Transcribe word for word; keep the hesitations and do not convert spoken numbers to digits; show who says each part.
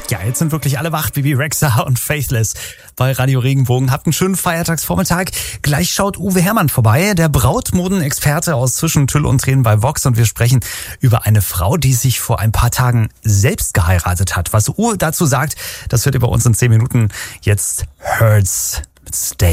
Speaker 1: Ja, jetzt sind wirklich alle wach, Bibi Rexha und Faithless bei Radio Regenbogen. Habt einen schönen Feiertagsvormittag. Gleich schaut Uwe Herrmann vorbei, der Brautmodenexperte aus Zwischen Tüll und Tränen bei Vox. Und wir sprechen über eine Frau, die sich vor ein paar Tagen selbst geheiratet hat. Was Uwe dazu sagt, das hört ihr bei uns in zehn Minuten. Jetzt Hurts mit Stay.